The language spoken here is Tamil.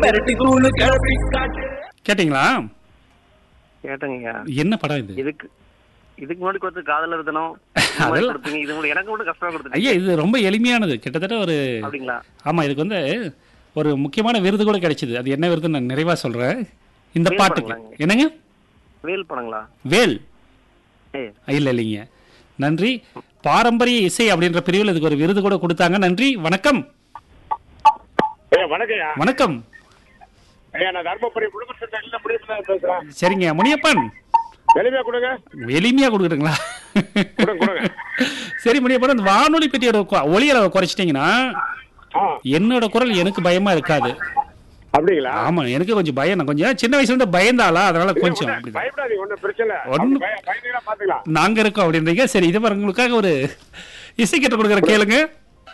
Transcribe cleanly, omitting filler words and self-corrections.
கேட்டீங்களா? கேட்டேங்கய்யா. என்ன படம் இது? இதுக்கு முன்னாடி கொடுத்து காதலர் தினம் அதெல்லாம் கொடுத்தீங்க. இது உங்களுக்கு எனக்கு மட்டும் கஷ்டமா கொடுத்துட்டீங்க. ஐயா இது ரொம்ப எளிமையானது. கிட்டத்தட்ட ஒரு அப்படிங்களா? ஆமா, இதுக்கு வந்து ஒரு முக்கியமான விருது கூட கிடைச்சது. அது என்ன விருதுன்னு நான் நிறைவா சொல்றேன். இந்த வேல் பாட்டுக்கு படங்களாங்க? என்னங்க? வேல் படங்களா? வேல் ஏய், இல்லைங்க. நன்றி. பாரம்பரிய இசை அப்படின்ற பிரிவில் இதுக்கு ஒரு விருது கூட கொடுத்தாங்க. நன்றி, வணக்கம். வணக்கம்யா. வணக்கம். ஐயா, நான் தர்மபுரி குடும்பத்தில் முடிவு பேசுறேன். சரிங்க முனியப்பன், எளிமையா கொடுங்க. எளிமையா கொடுக்குறீங்களா? கொடுங்க. சரி முனியப்பன், அந்த வானொலி பெட்டியோட ஒலி அளவை குறைச்சிட்டீங்கன்னா என்னோட குரல் எனக்கு பயமா இருக்காது. அப்படிங்களா? ஆமா, எனக்கு கொஞ்சம் பயம். நான் கொஞ்சம் சின்ன வயசுல இருந்து பயந்தாளா, அதனால கொஞ்சம் அப்படிதான். பயப்படாதீங்க, ஒன்றும் பிரச்சனை இல்லை. ஒண்ணும் பயந்தீங்கன்னா பாத்துக்கலாம். நாங்க இருக்கோம் அப்படின்றீங்க. சரி, இது பாருங்க, உங்களுக்காக ஒரு இசை கற்றுக் கொடுக்குற கேளுங்க.